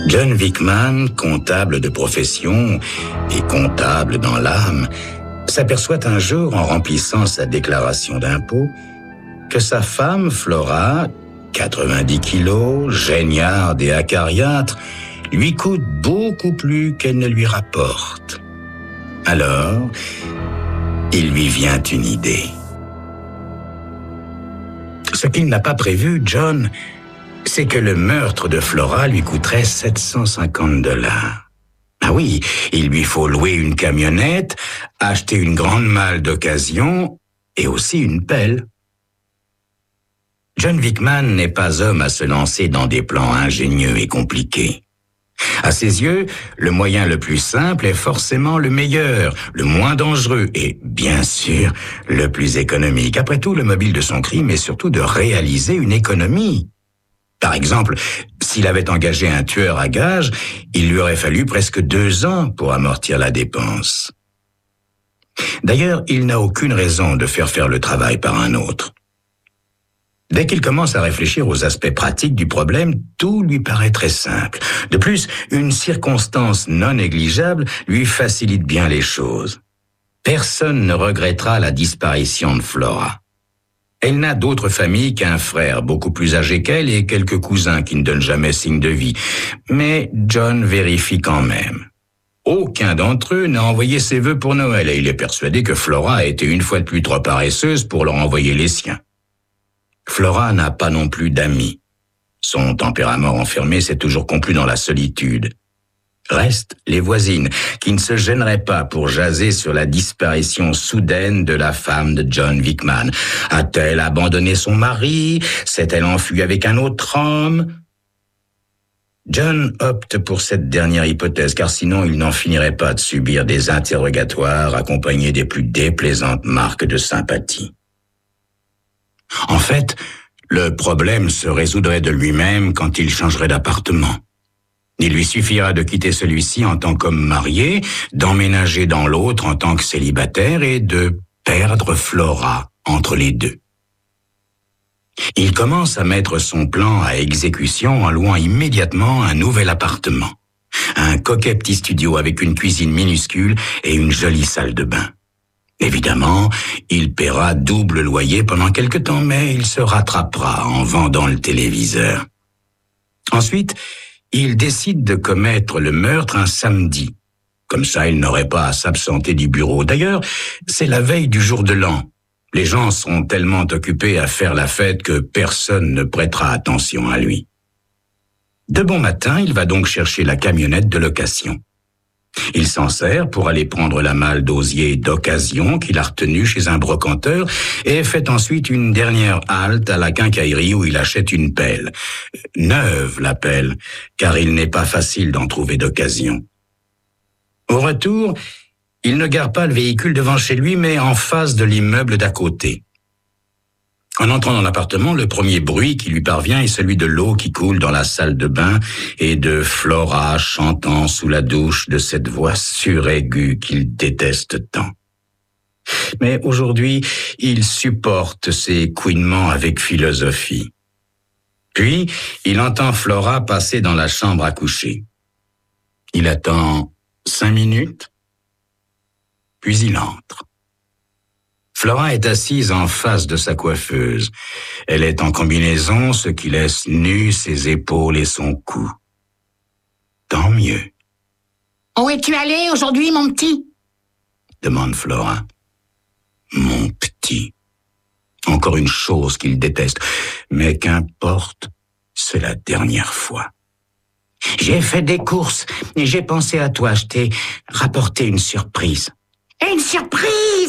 John Wickman, comptable de profession et comptable dans l'âme, s'aperçoit un jour, en remplissant sa déclaration d'impôt, que sa femme, Flora, 90 kilos, geignarde et acariâtre, lui coûte beaucoup plus qu'elle ne lui rapporte. Alors, il lui vient une idée. Ce qu'il n'a pas prévu, John, c'est que le meurtre de Flora lui coûterait $750. Ah oui, il lui faut louer une camionnette, acheter une grande malle d'occasion et aussi une pelle. John Wickman n'est pas homme à se lancer dans des plans ingénieux et compliqués. À ses yeux, le moyen le plus simple est forcément le meilleur, le moins dangereux et, bien sûr, le plus économique. Après tout, le mobile de son crime est surtout de réaliser une économie. Par exemple, s'il avait engagé un tueur à gages, il lui aurait fallu presque 2 ans pour amortir la dépense. D'ailleurs, il n'a aucune raison de faire le travail par un autre. Dès qu'il commence à réfléchir aux aspects pratiques du problème, tout lui paraît très simple. De plus, une circonstance non négligeable lui facilite bien les choses. Personne ne regrettera la disparition de Flora. Elle n'a d'autre famille qu'un frère beaucoup plus âgé qu'elle et quelques cousins qui ne donnent jamais signe de vie. Mais John vérifie quand même. Aucun d'entre eux n'a envoyé ses vœux pour Noël et il est persuadé que Flora a été une fois de plus trop paresseuse pour leur envoyer les siens. Flora n'a pas non plus d'amis. Son tempérament renfermé s'est toujours conclu dans la solitude. Restent les voisines, qui ne se gêneraient pas pour jaser sur la disparition soudaine de la femme de John Wickman. A-t-elle abandonné son mari? S'est-elle enfuie avec un autre homme? John opte pour cette dernière hypothèse, car sinon il n'en finirait pas de subir des interrogatoires accompagnés des plus déplaisantes marques de sympathie. En fait, le problème se résoudrait de lui-même quand il changerait d'appartement. Il lui suffira de quitter celui-ci en tant qu'homme marié, d'emménager dans l'autre en tant que célibataire et de perdre Flora entre les deux. Il commence à mettre son plan à exécution en louant immédiatement un nouvel appartement. Un coquet petit studio avec une cuisine minuscule et une jolie salle de bain. Évidemment, il paiera double loyer pendant quelque temps, mais il se rattrapera en vendant le téléviseur. Ensuite, il décide de commettre le meurtre un samedi. Comme ça, il n'aurait pas à s'absenter du bureau. D'ailleurs, c'est la veille du jour de l'an. Les gens sont tellement occupés à faire la fête que personne ne prêtera attention à lui. De bon matin, il va donc chercher la camionnette de location. Il s'en sert pour aller prendre la malle d'osier d'occasion qu'il a retenue chez un brocanteur et fait ensuite une dernière halte à la quincaillerie où il achète une pelle. Neuve, la pelle, car il n'est pas facile d'en trouver d'occasion. Au retour, il ne gare pas le véhicule devant chez lui, mais en face de l'immeuble d'à côté. En entrant dans l'appartement, le premier bruit qui lui parvient est celui de l'eau qui coule dans la salle de bain et de Flora chantant sous la douche de cette voix suraiguë qu'il déteste tant. Mais aujourd'hui, il supporte ses couinements avec philosophie. Puis, il entend Flora passer dans la chambre à coucher. Il attend 5 minutes, puis il entre. Flora est assise en face de sa coiffeuse. Elle est en combinaison, ce qui laisse nues ses épaules et son cou. Tant mieux. « Où es-tu allé aujourd'hui, mon petit ?» demande Flora. Mon petit. Encore une chose qu'il déteste. Mais qu'importe, c'est la dernière fois. J'ai fait des courses et j'ai pensé à toi. Je t'ai rapporté une surprise. Une surprise !»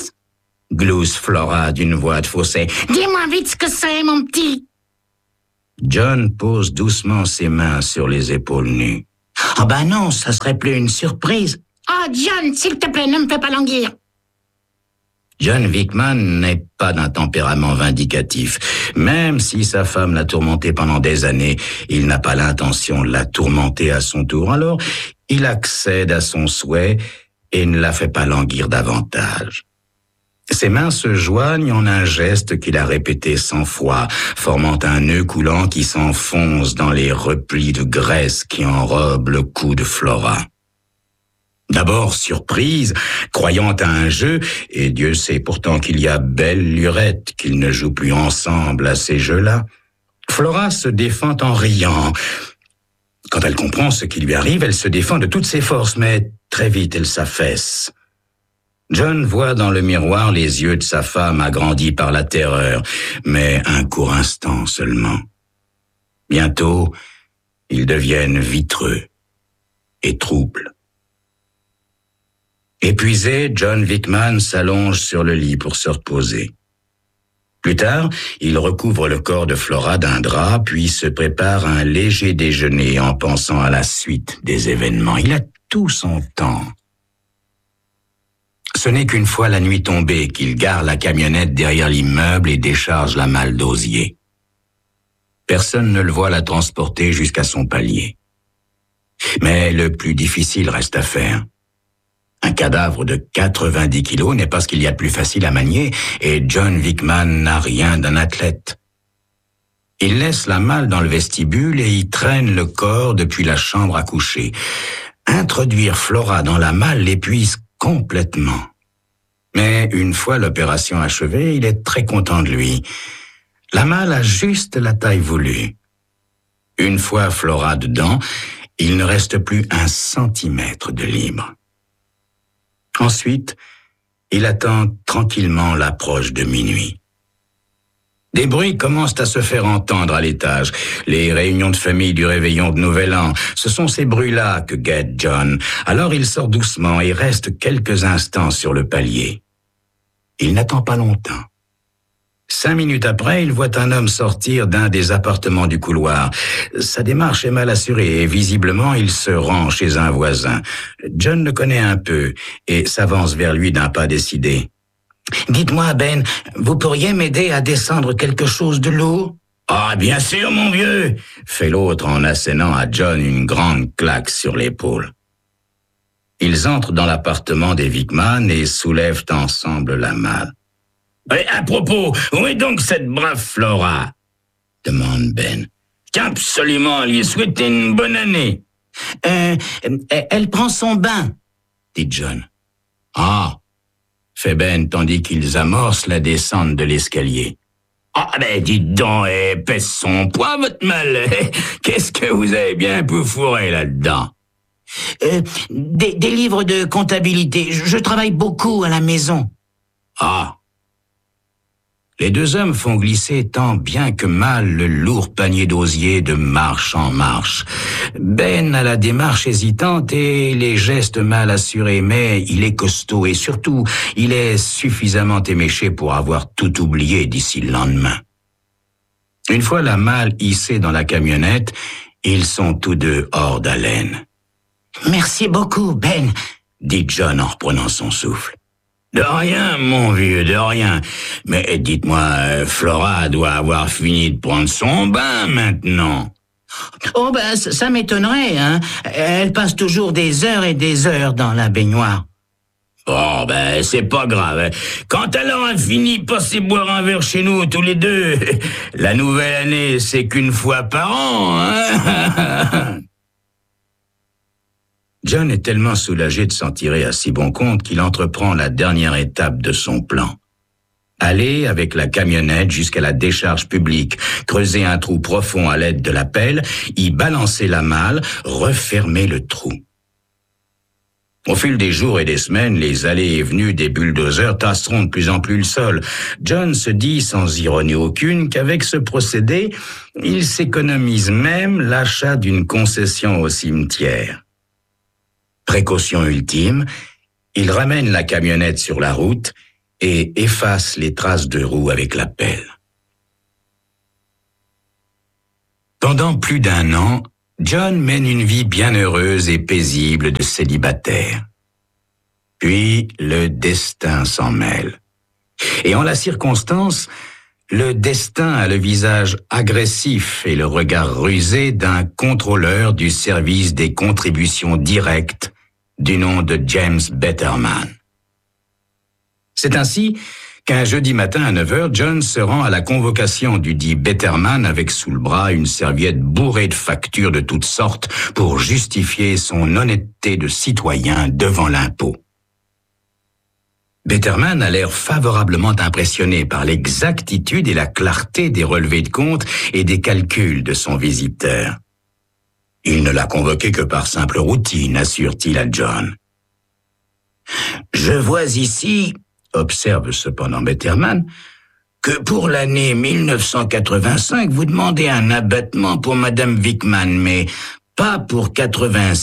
Glousse Flora d'une voix de fausset. « Dis-moi vite ce que c'est, mon petit !» John pose doucement ses mains sur les épaules nues. « Ah ben non, ça serait plus une surprise. »« Oh, John, s'il te plaît, ne me fais pas languir. » John Wickman n'est pas d'un tempérament vindicatif. Même si sa femme l'a tourmenté pendant des années, il n'a pas l'intention de la tourmenter à son tour. Alors, il accède à son souhait et ne la fait pas languir davantage. Ses mains se joignent en un geste qu'il a répété 100 fois, formant un nœud coulant qui s'enfonce dans les replis de graisse qui enrobent le cou de Flora. D'abord surprise, croyant à un jeu, et Dieu sait pourtant qu'il y a belle lurette qu'ils ne jouent plus ensemble à ces jeux-là, Flora se défend en riant. Quand elle comprend ce qui lui arrive, elle se défend de toutes ses forces, mais très vite elle s'affaisse. John voit dans le miroir les yeux de sa femme agrandis par la terreur, mais un court instant seulement. Bientôt, ils deviennent vitreux et troubles. Épuisé, John Wickman s'allonge sur le lit pour se reposer. Plus tard, il recouvre le corps de Flora d'un drap, puis se prépare un léger déjeuner en pensant à la suite des événements. Il a tout son temps. Ce n'est qu'une fois la nuit tombée qu'il gare la camionnette derrière l'immeuble et décharge la malle d'osier. Personne ne le voit la transporter jusqu'à son palier. Mais le plus difficile reste à faire. Un cadavre de 90 kilos n'est pas ce qu'il y a de plus facile à manier, et John Wickman n'a rien d'un athlète. Il laisse la malle dans le vestibule et y traîne le corps depuis la chambre à coucher. Introduire Flora dans la malle l'épuise complètement. Mais une fois l'opération achevée, il est très content de lui. La malle a juste la taille voulue. Une fois Flora dedans, il ne reste plus 1 centimètre de libre. Ensuite, il attend tranquillement l'approche de minuit. Des bruits commencent à se faire entendre à l'étage. Les réunions de famille du réveillon de Nouvel An, ce sont ces bruits-là que guette John. Alors il sort doucement et reste quelques instants sur le palier. Il n'attend pas longtemps. 5 minutes après, il voit un homme sortir d'un des appartements du couloir. Sa démarche est mal assurée et visiblement, il se rend chez un voisin. John le connaît un peu et s'avance vers lui d'un pas décidé. « Dites-moi, Ben, vous pourriez m'aider à descendre quelque chose de l'eau ?»« Ah, bien sûr, mon vieux !» fait l'autre en assénant à John une grande claque sur l'épaule. Ils entrent dans l'appartement des Wickman et soulèvent ensemble la malle. « À propos, où est donc cette brave Flora ?» demande Ben. « Qu'absolument lui souhaiter une bonne année. »« Elle prend son bain, » dit John. « Ah !» fait Ben tandis qu'ils amorcent la descente de l'escalier. « Ah, ben dites donc, pèse son poids, votre malle. Qu'est-ce que vous avez bien poufouré là-dedans ?» Des livres de comptabilité. Je travaille beaucoup à la maison. »« Ah !» Les deux hommes font glisser tant bien que mal le lourd panier d'osier de marche en marche. Ben a la démarche hésitante et les gestes mal assurés, mais il est costaud et surtout, il est suffisamment éméché pour avoir tout oublié d'ici le lendemain. Une fois la malle hissée dans la camionnette, ils sont tous deux hors d'haleine. « Merci beaucoup, Ben, » dit John en reprenant son souffle. « De rien, mon vieux, de rien. Mais dites-moi, Flora doit avoir fini de prendre son bain maintenant. » « Oh, ben, ça m'étonnerait, hein. Elle passe toujours des heures et des heures dans la baignoire. » « Oh, ben, c'est pas grave. Quand elle aura fini, passez boire un verre chez nous, tous les deux. La nouvelle année, c'est qu'une fois par an, hein. » John est tellement soulagé de s'en tirer à si bon compte qu'il entreprend la dernière étape de son plan. Aller avec la camionnette jusqu'à la décharge publique, creuser un trou profond à l'aide de la pelle, y balancer la malle, refermer le trou. Au fil des jours et des semaines, les allées et venues des bulldozers tasseront de plus en plus le sol. John se dit sans ironie aucune qu'avec ce procédé, il s'économise même l'achat d'une concession au cimetière. Précaution ultime, il ramène la camionnette sur la route et efface les traces de roues avec la pelle. Pendant plus d'1 an, John mène une vie bien heureuse et paisible de célibataire. Puis, le destin s'en mêle. Et en la circonstance, le destin a le visage agressif et le regard rusé d'un contrôleur du service des contributions directes du nom de James Betterman. C'est ainsi qu'un jeudi matin à 9h, John se rend à la convocation du dit Betterman avec sous le bras une serviette bourrée de factures de toutes sortes pour justifier son honnêteté de citoyen devant l'impôt. Betterman a l'air favorablement impressionné par l'exactitude et la clarté des relevés de compte et des calculs de son visiteur. Il ne l'a convoqué que par simple routine, assure-t-il à John. « Je vois ici, observe cependant Betterman, que pour l'année 1985, vous demandez un abattement pour Madame Wickman, mais pas pour 86. »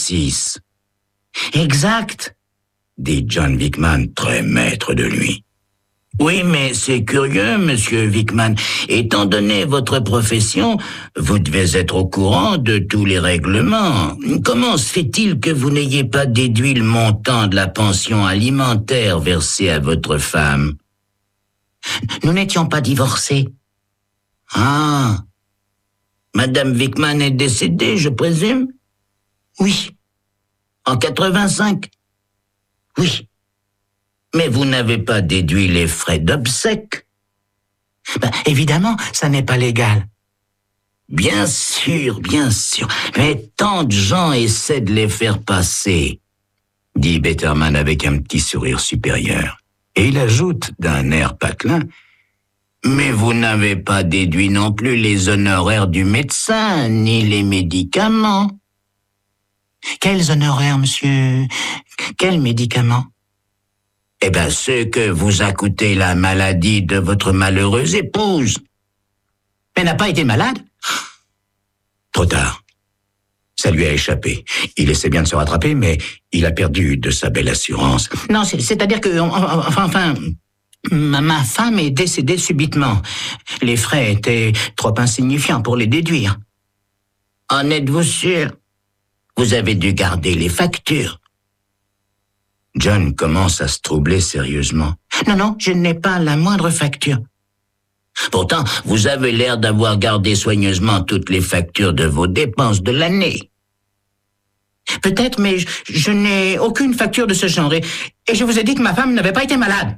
« Exact, » dit John Wickman, très maître de lui. « Oui, mais c'est curieux, monsieur Wickman. Étant donné votre profession, vous devez être au courant de tous les règlements. Comment se fait-il que vous n'ayez pas déduit le montant de la pension alimentaire versée à votre femme? » « Nous n'étions pas divorcés. »« Ah, Madame Wickman est décédée, je présume? »« Oui. »« En 85 ?»« Oui. » Mais vous n'avez pas déduit les frais d'obsèques? Évidemment, ça n'est pas légal. Bien sûr, mais tant de gens essaient de les faire passer, dit Betterman avec un petit sourire supérieur. Et il ajoute d'un air patelin, mais vous n'avez pas déduit non plus les honoraires du médecin, ni les médicaments. Quels honoraires, monsieur? Quels médicaments? Eh bien, ce que vous a coûté la maladie de votre malheureuse épouse. Elle n'a pas été malade? Trop tard. Ça lui a échappé. Il essaie bien de se rattraper, mais il a perdu de sa belle assurance. Non, c'est-à-dire que, ma femme est décédée subitement. Les frais étaient trop insignifiants pour les déduire. En êtes-vous sûr? Vous avez dû garder les factures. John commence à se troubler sérieusement. Non, je n'ai pas la moindre facture. Pourtant, vous avez l'air d'avoir gardé soigneusement toutes les factures de vos dépenses de l'année. Peut-être, mais je n'ai aucune facture de ce genre. Et je vous ai dit que ma femme n'avait pas été malade.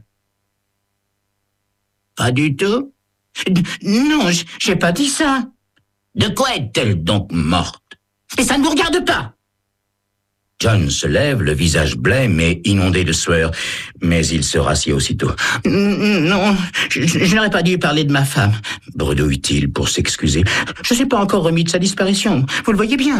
Pas du tout? Non, j'ai pas dit ça. De quoi est-elle donc morte? Et ça ne vous regarde pas. John se lève, le visage blême et inondé de sueur, mais il se rassied aussitôt. « Non, je n'aurais pas dû parler de ma femme, » bredouille-t-il pour s'excuser. « Je ne suis pas encore remis de sa disparition, vous le voyez bien. »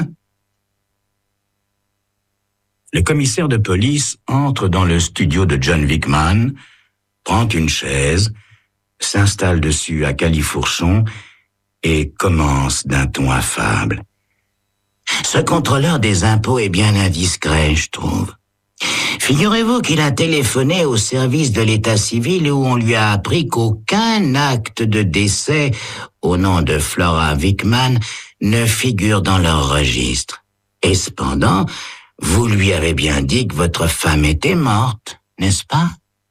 Le commissaire de police entre dans le studio de John Wickman, prend une chaise, s'installe dessus à califourchon et commence d'un ton affable. Ce contrôleur des impôts est bien indiscret, je trouve. Figurez-vous qu'il a téléphoné au service de l'état civil où on lui a appris qu'aucun acte de décès au nom de Flora Wickman ne figure dans leur registre. Et cependant, vous lui avez bien dit que votre femme était morte, n'est-ce pas?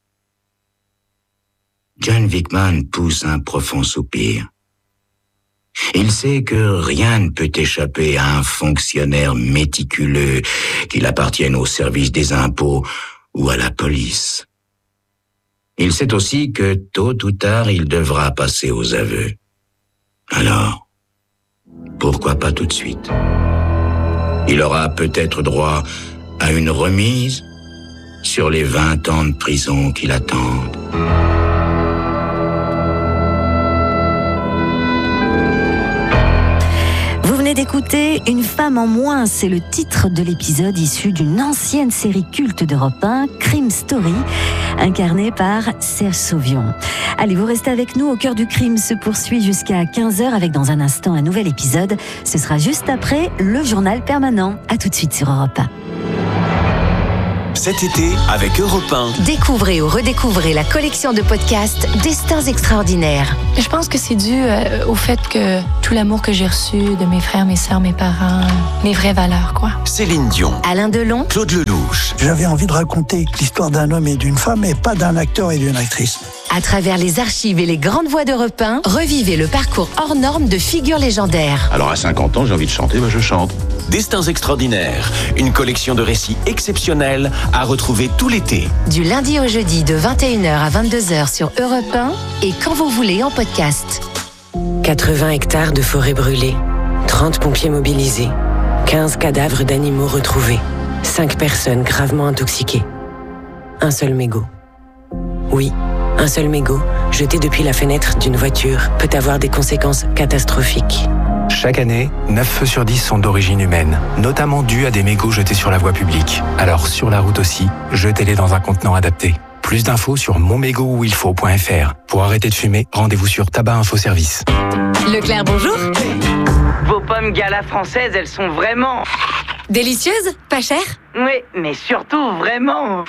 John Wickman pousse un profond soupir. Il sait que rien ne peut échapper à un fonctionnaire méticuleux, qu'il appartienne au service des impôts ou à la police. Il sait aussi que tôt ou tard, il devra passer aux aveux. Alors, pourquoi pas tout de suite? Il aura peut-être droit à une remise sur les 20 ans de prison qui l'attendent. D'écouter Une femme en moins, c'est le titre de l'épisode issu d'une ancienne série culte d'Europe 1, Crime Story, incarnée par Serge Sauvion. Allez, vous restez avec nous, Au cœur du crime se poursuit jusqu'à 15h avec dans un instant un nouvel épisode. Ce sera juste après le journal permanent. À tout de suite sur Europe 1. Cet été, avec Europe 1. Découvrez ou redécouvrez la collection de podcasts Destins extraordinaires. Je pense que c'est dû au fait que tout l'amour que j'ai reçu de mes frères, mes sœurs, mes parents, mes vraies valeurs, quoi. Céline Dion. Alain Delon. Claude Lelouch. J'avais envie de raconter l'histoire d'un homme et d'une femme et pas d'un acteur et d'une actrice. À travers les archives et les grandes voix d'Europe 1, revivez le parcours hors norme de figures légendaires. Alors à 50 ans, j'ai envie de chanter, je chante. Destins extraordinaires, une collection de récits exceptionnels à retrouver tout l'été. Du lundi au jeudi de 21h à 22h sur Europe 1 et quand vous voulez en podcast. 80 hectares de forêt brûlée, 30 pompiers mobilisés, 15 cadavres d'animaux retrouvés, 5 personnes gravement intoxiquées. Un seul mégot. Oui, un seul mégot, jeté depuis la fenêtre d'une voiture, peut avoir des conséquences catastrophiques. Chaque année, 9 feux sur 10 sont d'origine humaine, notamment dus à des mégots jetés sur la voie publique. Alors sur la route aussi, jetez-les dans un contenant adapté. Plus d'infos sur monmégotuilfaut.fr. Pour arrêter de fumer, rendez-vous sur Tabac Info Service. Leclerc, bonjour. Vos pommes Gala françaises, elles sont vraiment... Délicieuses, pas chères? Oui, mais surtout vraiment...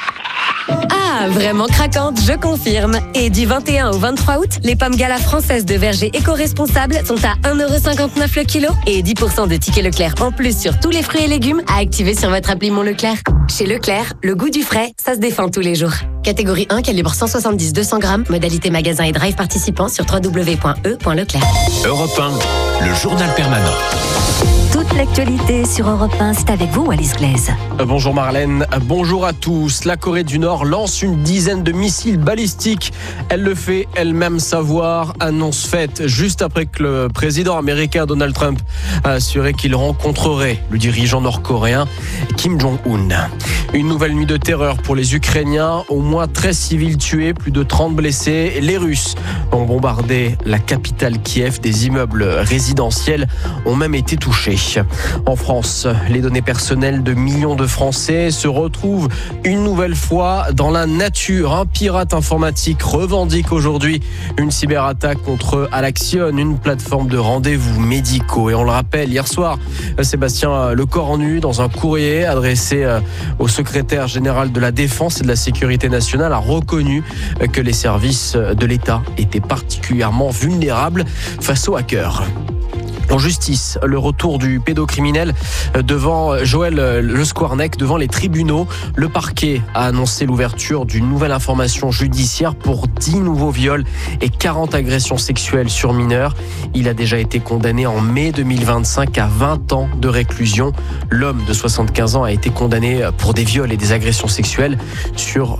Ah, vraiment craquante, je confirme. Et du 21 au 23 août, les pommes Gala françaises de verger éco-responsables sont à 1,59€ le kilo et 10% de tickets Leclerc en plus sur tous les fruits et légumes à activer sur votre appli Mon Leclerc. Chez Leclerc, le goût du frais, ça se défend tous les jours. Catégorie 1, calibre 170-200 grammes, modalité magasin et drive participant sur www.e.leclerc. Europe 1, le journal permanent. Toute l'actualité sur Europe 1, c'est avec vous, Alice Glaise. Bonjour Marlène, bonjour à tous. La Corée du Nord lance une dizaine de missiles balistiques. Elle le fait elle-même savoir. Annonce faite juste après que le président américain Donald Trump a assuré qu'il rencontrerait le dirigeant nord-coréen Kim Jong-un. Une nouvelle nuit de terreur pour les Ukrainiens. Au moins 13 civils tués, plus de 30 blessés. Les Russes ont bombardé la capitale Kiev. Des immeubles résidentiels ont même été touchés. En France, les données personnelles de millions de Français se retrouvent une nouvelle fois dans la nature. Un pirate informatique revendique aujourd'hui une cyberattaque contre Alaxion, une plateforme de rendez-vous médicaux. Et on le rappelle, hier soir, Sébastien Lecornu, dans un courrier adressé au secrétaire général de la Défense et de la Sécurité nationale, a reconnu que les services de l'État étaient particulièrement vulnérables face aux hackers. En justice, le retour du pédocriminel devant Joël Le Squarnec, devant les tribunaux. Le parquet a annoncé l'ouverture d'une nouvelle information judiciaire pour 10 nouveaux viols et 40 agressions sexuelles sur mineurs. Il a déjà été condamné en mai 2025 à 20 ans de réclusion. L'homme de 75 ans a été condamné pour des viols et des agressions sexuelles sur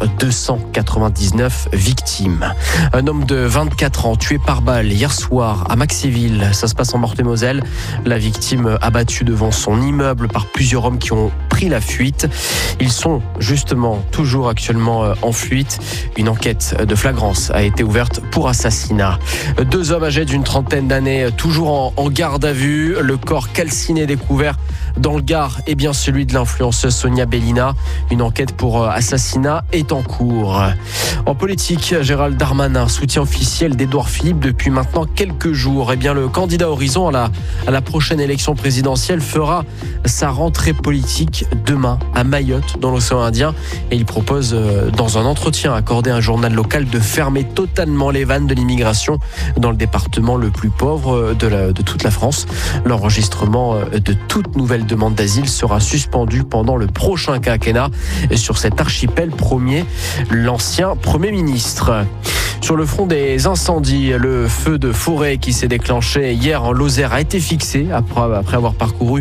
299 victimes. Un homme de 24 ans tué par balle hier soir à Maxéville. Ça se passe en Meurthe-et-Moselle. La victime abattue devant son immeuble par plusieurs hommes qui ont pris la fuite. Ils sont justement toujours actuellement en fuite. Une enquête de flagrance a été ouverte pour assassinat. 2 hommes âgés d'une trentaine d'années toujours en garde à vue. Le corps calciné découvert dans le Gard est bien celui de l'influenceuse Sonia Bellina. Une enquête pour assassinat est en cours. En politique, Gérald Darmanin, soutien officiel d'Édouard Philippe depuis maintenant quelques jours. Eh bien, le candidat Horizon à la prochaine élection présidentielle fera sa rentrée politique demain à Mayotte, dans l'océan Indien. Et il propose, dans un entretien accordé à un journal local, de fermer totalement les vannes de l'immigration dans le département le plus pauvre de toute la France. L'enregistrement de toute nouvelle demande d'asile sera suspendu pendant le prochain quinquennat sur cet archipel, premier l'ancien Premier ministre. Sur le front des incendies, le feu de forêt qui s'est déclenché hier en Lozère a été fixé après avoir parcouru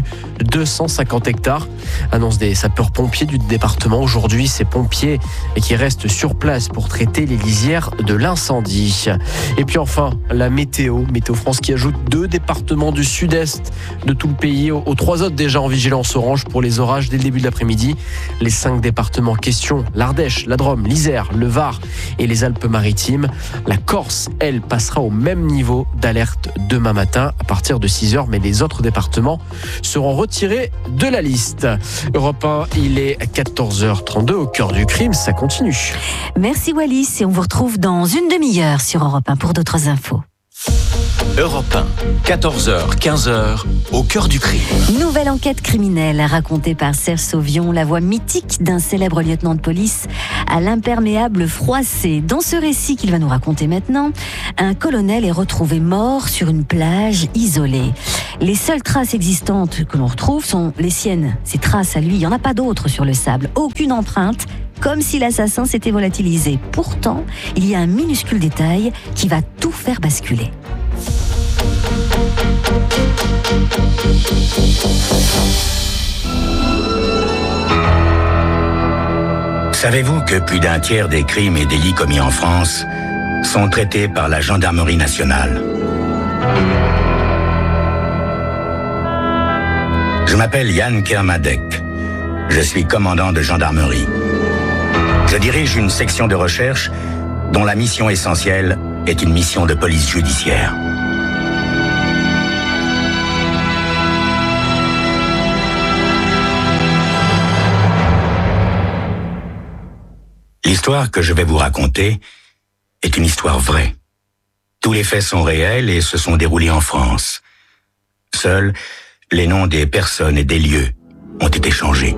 250 hectares. Annonce des sapeurs-pompiers du département. Aujourd'hui, ces pompiers qui restent sur place pour traiter les lisières de l'incendie. Et puis enfin, la météo. Météo France qui ajoute 2 départements du sud-est de tout le pays aux 3 autres déjà en vigilance orange pour les orages dès le début de l'après-midi. Les 5 départements en question, l'Ardèche, la Drôme, l'Isère, le Var et les Alpes-Maritimes. La Corse, elle, passera au même niveau d'alerte demain matin à partir de 6h, mais les autres départements seront retirés de la liste. Europe 1, il est 14h32 au cœur du crime, ça continue. Merci Wallis et on vous retrouve dans une demi-heure sur Europe 1 pour d'autres infos. Europe 1, 14h, 15h, au cœur du crime. Nouvelle enquête criminelle racontée par Serge Sauvion, la voix mythique d'un célèbre lieutenant de police à l'imperméable froissé. Dans ce récit qu'il va nous raconter maintenant, un colonel est retrouvé mort sur une plage isolée. Les seules traces existantes que l'on retrouve sont les siennes. Ces traces à lui, il n'y en a pas d'autres sur le sable. Aucune empreinte, comme si l'assassin s'était volatilisé. Pourtant, il y a un minuscule détail qui va tout faire basculer. Savez-vous que plus d'un tiers des crimes et délits commis en France sont traités par la gendarmerie nationale? Je m'appelle Yann Kermadec. Je suis commandant de gendarmerie. Je dirige une section de recherche dont la mission essentielle est une mission de police judiciaire. L'histoire que je vais vous raconter est une histoire vraie. Tous les faits sont réels et se sont déroulés en France. Seuls les noms des personnes et des lieux ont été changés.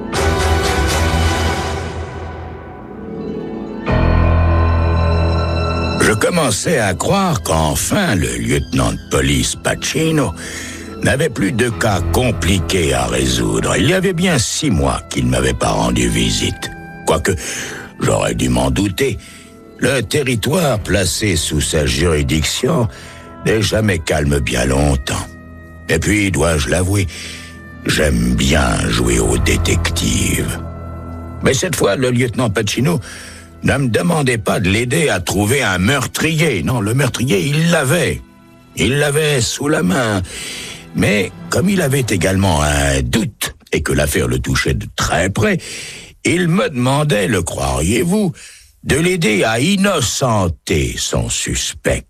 Je commençais à croire qu'enfin le lieutenant de police Pacino n'avait plus de cas compliqués à résoudre. Il y avait bien 6 mois qu'il ne m'avait pas rendu visite. Quoique, j'aurais dû m'en douter. Le territoire placé sous sa juridiction n'est jamais calme bien longtemps. Et puis, dois-je l'avouer, j'aime bien jouer au détective. Mais cette fois, le lieutenant Pacino ne me demandait pas de l'aider à trouver un meurtrier. Non, le meurtrier, il l'avait. Il l'avait sous la main. Mais comme il avait également un doute et que l'affaire le touchait de très près, il me demandait, le croiriez-vous, de l'aider à innocenter son suspect.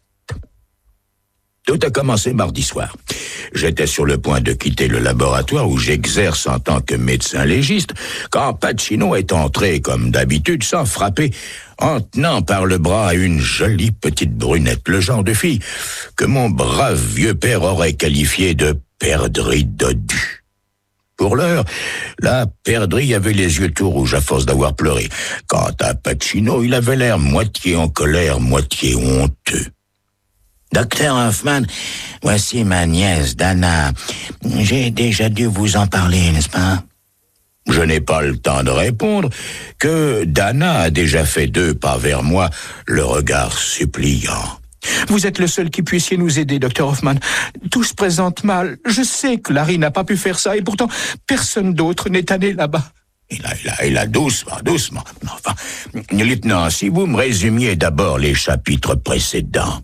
Tout a commencé mardi soir. J'étais sur le point de quitter le laboratoire où j'exerce en tant que médecin légiste quand Pacino est entré, comme d'habitude, sans frapper, en tenant par le bras une jolie petite brunette, le genre de fille que mon brave vieux père aurait qualifié de perdrix dodue. Pour l'heure, la perdrix avait les yeux tout rouges à force d'avoir pleuré. Quant à Pacino, il avait l'air moitié en colère, moitié honteux. Docteur Hoffman, voici ma nièce, Dana. J'ai déjà dû vous en parler, n'est-ce pas? Je n'ai pas le temps de répondre que Dana a déjà fait 2 pas vers moi, le regard suppliant. Vous êtes le seul qui puissiez nous aider, Dr Hoffman. Tout se présente mal. Je sais que Larry n'a pas pu faire ça et pourtant, personne d'autre n'est allé là-bas. Il a doucement. Enfin, lieutenant, si vous me résumiez d'abord les chapitres précédents.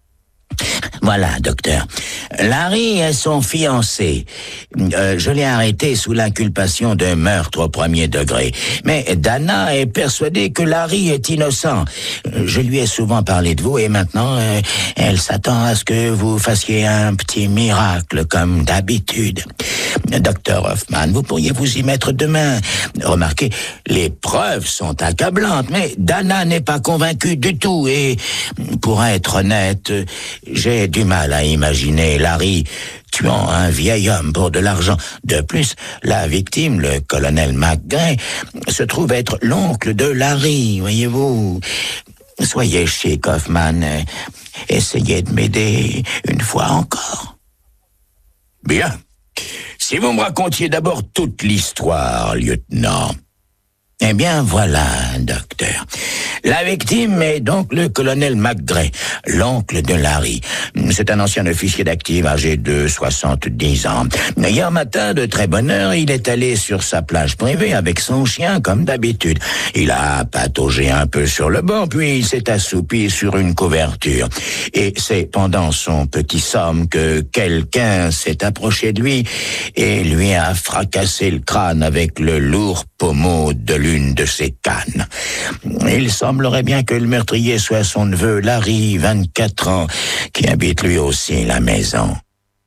Voilà, docteur. Larry est son fiancé. Je l'ai arrêté sous l'inculpation de meurtre au 1er degré. Mais Dana est persuadée que Larry est innocent. Je lui ai souvent parlé de vous et maintenant, elle s'attend à ce que vous fassiez un petit miracle comme d'habitude. Docteur Hoffman, vous pourriez vous y mettre demain. Remarquez, les preuves sont accablantes, mais Dana n'est pas convaincue du tout et, pour être honnête, j'ai du mal à imaginer Larry tuant un vieil homme pour de l'argent. De plus, la victime, le colonel McGray, se trouve être l'oncle de Larry, voyez-vous. Soyez chic, Hoffman. Essayez de m'aider une fois encore. Bien. Si vous me racontiez d'abord toute l'histoire, lieutenant. Eh bien, voilà, docteur. La victime est donc le colonel McGray, l'oncle de Larry. C'est un ancien officier d'active âgé de 70 ans. Hier matin, de très bonne heure, il est allé sur sa plage privée avec son chien, comme d'habitude. Il a pataugé un peu sur le bord, puis il s'est assoupi sur une couverture. Et c'est pendant son petit somme que quelqu'un s'est approché de lui et lui a fracassé le crâne avec le lourd pommeau de l'une de ses cannes. Il semblerait bien que le meurtrier soit son neveu Larry, 24 ans, qui habite lui aussi la maison.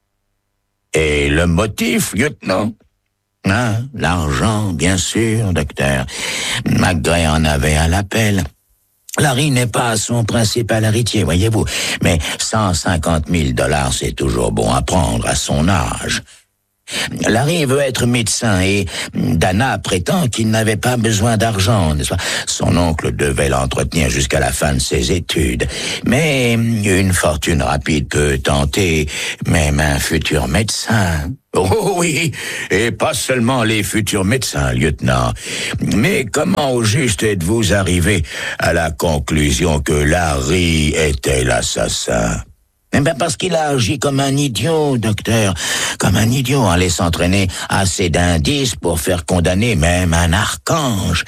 Et le motif, lieutenant? L'argent, bien sûr, docteur. McGray en avait à l'appel. Larry n'est pas son principal héritier, voyez-vous, mais 150 000 $, c'est toujours bon à prendre à son âge. Larry veut être médecin et Dana prétend qu'il n'avait pas besoin d'argent, n'est-ce pas? Son oncle devait l'entretenir jusqu'à la fin de ses études. Mais une fortune rapide peut tenter même un futur médecin. Oh oui, et pas seulement les futurs médecins, lieutenant. Mais comment au juste êtes-vous arrivé à la conclusion que Larry était l'assassin? Eh bien parce qu'il a agi comme un idiot, docteur. Comme un idiot en laissant traîner assez d'indices pour faire condamner même un archange.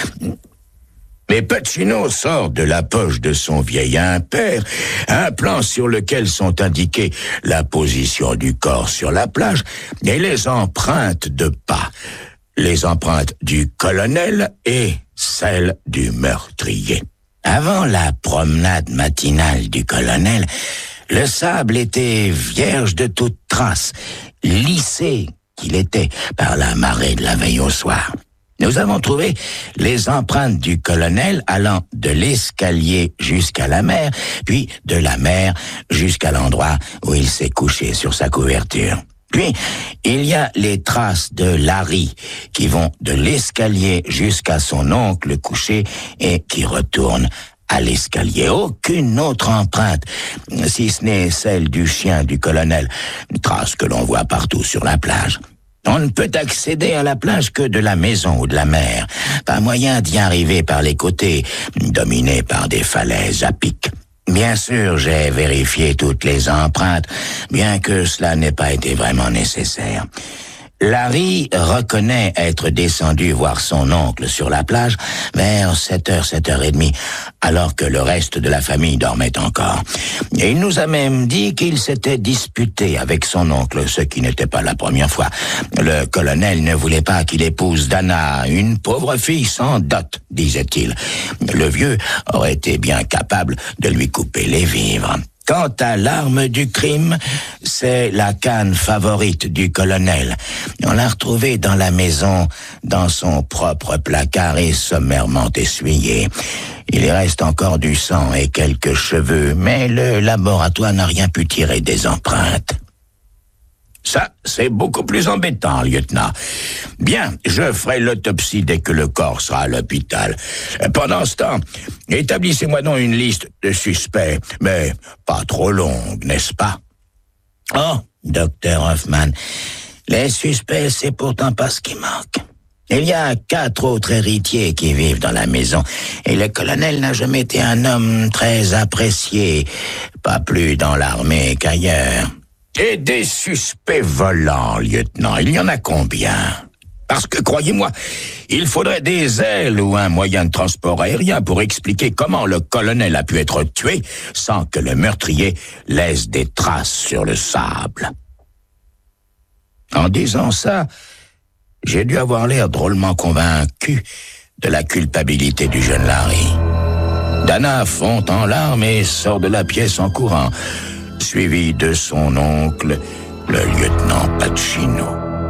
Mais Pacino sort de la poche de son vieil impère un plan sur lequel sont indiquées la position du corps sur la plage et les empreintes de pas. Les empreintes du colonel et celles du meurtrier. Avant la promenade matinale du colonel, le sable était vierge de toute trace, lissé qu'il était par la marée de la veille au soir. Nous avons trouvé les empreintes du colonel allant de l'escalier jusqu'à la mer, puis de la mer jusqu'à l'endroit où il s'est couché sur sa couverture. Puis, il y a les traces de Larry qui vont de l'escalier jusqu'à son oncle couché et qui retournent à l'escalier. Aucune autre empreinte, si ce n'est celle du chien du colonel, trace que l'on voit partout sur la plage. On ne peut accéder à la plage que de la maison ou de la mer. Pas moyen d'y arriver par les côtés, dominés par des falaises à pic. Bien sûr, j'ai vérifié toutes les empreintes, bien que cela n'ait pas été vraiment nécessaire. Larry reconnaît être descendu voir son oncle sur la plage vers 7h, 7h30, alors que le reste de la famille dormait encore. Et il nous a même dit qu'il s'était disputé avec son oncle, ce qui n'était pas la première fois. Le colonel ne voulait pas qu'il épouse Dana, une pauvre fille sans dot, disait-il. Le vieux aurait été bien capable de lui couper les vivres. Quant à l'arme du crime, c'est la canne favorite du colonel. On l'a retrouvée dans la maison, dans son propre placard et sommairement essuyée. Il y reste encore du sang et quelques cheveux, mais le laboratoire n'a rien pu tirer des empreintes. Ça, c'est beaucoup plus embêtant, lieutenant. Bien, je ferai l'autopsie dès que le corps sera à l'hôpital. Pendant ce temps, établissez-moi donc une liste de suspects, mais pas trop longue, n'est-ce pas? Oh, docteur Hoffman, les suspects, c'est pourtant pas ce qui manque. Il y a 4 autres héritiers qui vivent dans la maison, et le colonel n'a jamais été un homme très apprécié, pas plus dans l'armée qu'ailleurs. Et des suspects volants, lieutenant, il y en a combien? Parce que, croyez-moi, il faudrait des ailes ou un moyen de transport aérien pour expliquer comment le colonel a pu être tué sans que le meurtrier laisse des traces sur le sable. En disant ça, j'ai dû avoir l'air drôlement convaincu de la culpabilité du jeune Larry. Dana fond en larmes et sort de la pièce en courant, suivi de son oncle, le lieutenant Pacino.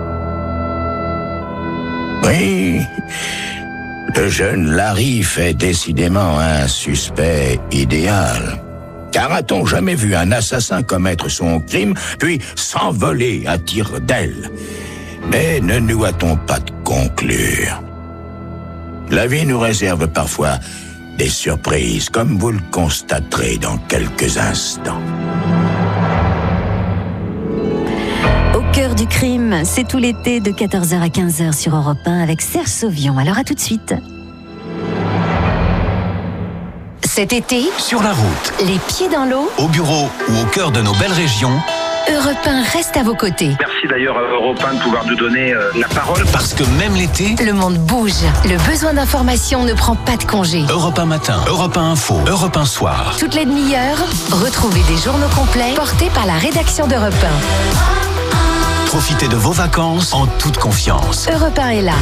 Oui, le jeune Larry fait décidément un suspect idéal. Car a-t-on jamais vu un assassin commettre son crime, puis s'envoler à tire d'aile? Mais ne nous hâtons pas de conclure. La vie nous réserve parfois des surprises, comme vous le constaterez dans quelques instants. Au cœur du crime, c'est tout l'été de 14h à 15h sur Europe 1 avec Serge Sauvion. Alors à tout de suite. Cet été, sur la route, les pieds dans l'eau, au bureau ou au cœur de nos belles régions, Europe 1 reste à vos côtés. Merci d'ailleurs à Europe 1 de pouvoir nous donner la parole. Parce que même l'été, le monde bouge. Le besoin d'information ne prend pas de congé. Europe 1 matin, Europe 1 info, Europe 1 soir. Toutes les demi-heures, retrouvez des journaux complets portés par la rédaction d'Europe 1. Profitez de vos vacances en toute confiance. Europe 1 est là.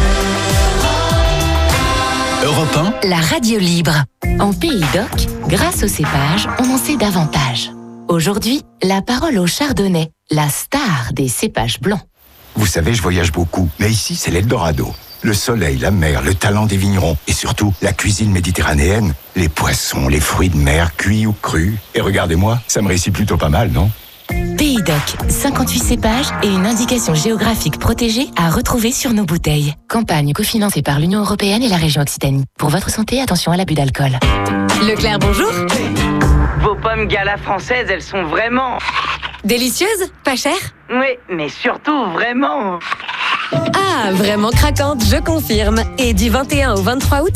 Europe 1, la radio libre. En Pays d'Oc, grâce au cépage, on en sait davantage. Aujourd'hui, la parole au chardonnay, la star des cépages blancs. Vous savez, je voyage beaucoup, mais ici, c'est l'Eldorado. Le soleil, la mer, le talent des vignerons et surtout la cuisine méditerranéenne, les poissons, les fruits de mer, cuits ou crus. Et regardez-moi, ça me réussit plutôt pas mal, non? Pays Pays Doc, 58 cépages et une indication géographique protégée à retrouver sur nos bouteilles. Campagne cofinancée par l'Union européenne et la région Occitanie. Pour votre santé, attention à l'abus d'alcool. Leclerc, bonjour. Vos pommes Gala françaises, elles sont vraiment... Délicieuses, pas chères? Oui, mais surtout vraiment... Ah, vraiment craquante, je confirme. Et du 21 au 23 août,